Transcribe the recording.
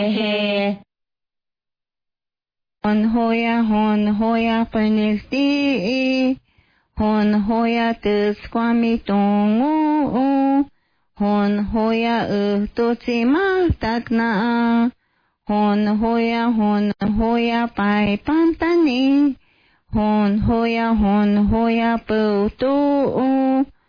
hon hoya panigdi, hon hoya tuskwami tungu, hon hoya tutsimatakna, hon hoya pai pantani, hon hoya putu,